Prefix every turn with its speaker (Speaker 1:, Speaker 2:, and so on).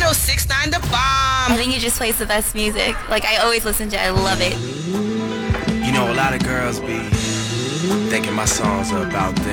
Speaker 1: 6ix9ine The
Speaker 2: I
Speaker 1: Bomb.
Speaker 2: think he just plays the best music. Like, I always listen to it. I love it.
Speaker 3: You know, a lot of girls be thinking my songs are about them.